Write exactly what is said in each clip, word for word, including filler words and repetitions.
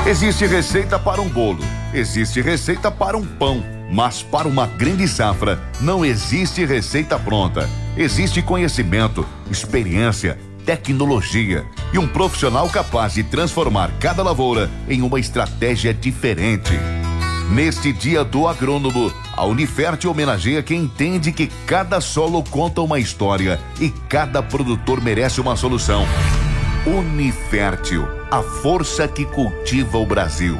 Existe receita para um bolo, existe receita para um pão, mas para uma grande safra não existe receita pronta. Existe conhecimento, experiência, tecnologia e um profissional capaz de transformar cada lavoura em uma estratégia diferente. Neste Dia do Agrônomo, a Unifert homenageia quem entende que cada solo conta uma história e cada produtor merece uma solução. Unifértil, a força que cultiva o Brasil.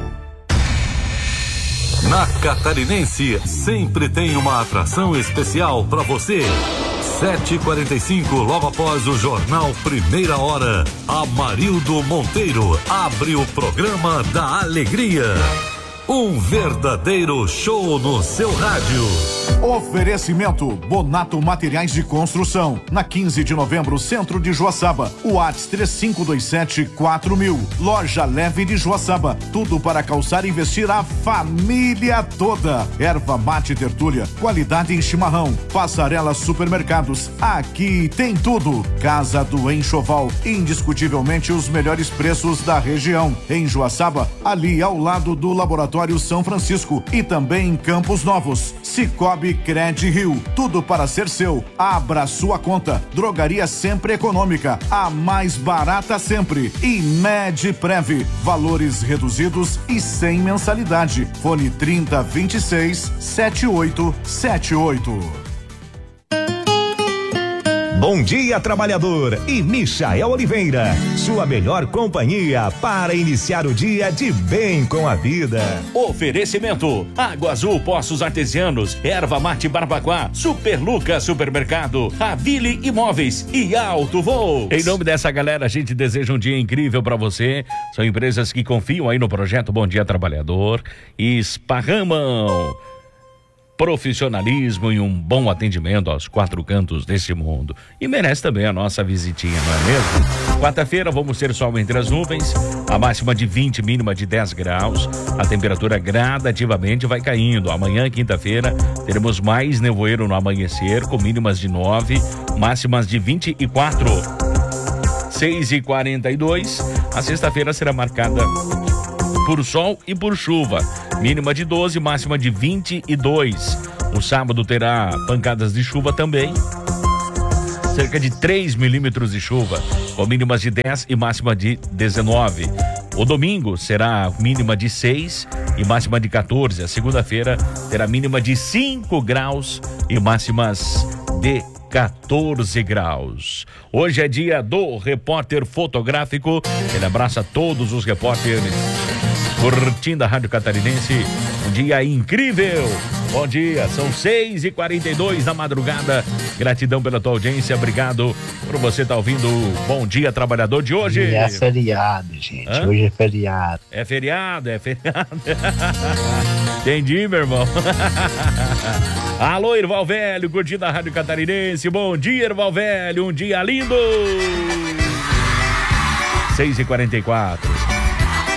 Na Catarinense, sempre tem uma atração especial para você. sete e quarenta e cinco, logo após o jornal Primeira Hora, Amarildo Monteiro abre o programa da alegria. Um verdadeiro show no seu rádio. Oferecimento Bonato Materiais de Construção. Na quinze de novembro, centro de Joaçaba. WhatsApp três cinco dois sete quatro mil. Loja Leve de Joaçaba. Tudo para calçar e vestir a família toda. Erva mate tertúlia. Qualidade em chimarrão. Passarela Supermercados. Aqui tem tudo. Casa do Enxoval. Indiscutivelmente os melhores preços da região. Em Joaçaba, ali ao lado do Laboratório São Francisco e também em Campos Novos. Cicobi Cred Rio, tudo para ser seu. Abra sua conta. Drogaria Sempre Econômica, a mais barata sempre. E Medprev, valores reduzidos e sem mensalidade. Fone trinta, vinte e seis, setenta e oito setenta e oito. Bom dia, trabalhador, e Michael Oliveira, sua melhor companhia para iniciar o dia de bem com a vida. Oferecimento: Água Azul Poços Artesianos, Erva Mate Barbacoa, Super Lucas Supermercado, Avile Imóveis e Alto Voo. Em nome dessa galera, a gente deseja um dia incrível para você. São empresas que confiam aí no projeto Bom Dia Trabalhador e esparramam profissionalismo e um bom atendimento aos quatro cantos deste mundo. E merece também a nossa visitinha, não é mesmo? Quarta-feira vamos ter sol entre as nuvens, a máxima de vinte, mínima de dez graus. A temperatura gradativamente vai caindo. Amanhã, quinta-feira, teremos mais nevoeiro no amanhecer, com mínimas de nove, máximas de vinte e quatro. seis e quarenta e dois, a sexta-feira será marcada por sol e por chuva, mínima de doze, máxima de vinte e dois. O sábado terá pancadas de chuva também, cerca de três milímetros de chuva, com mínimas de dez e máxima de dezenove. O domingo será mínima de seis e máxima de quatorze. A segunda-feira terá mínima de cinco graus e máximas de quatorze graus. Hoje é dia do repórter fotográfico. Ele abraça todos os repórteres curtindo a Rádio Catarinense. Um dia incrível. Bom dia, são seis e quarenta e dois da madrugada. Gratidão pela tua audiência, obrigado por você estar ouvindo o Bom Dia Trabalhador de hoje. E é feriado, gente. Hã? Hoje é feriado. É feriado, é feriado. Entendi, meu irmão. Alô, Irval Velho, curtindo a Rádio Catarinense. Bom dia, Irval Velho, um dia lindo. seis e quarenta e quatro.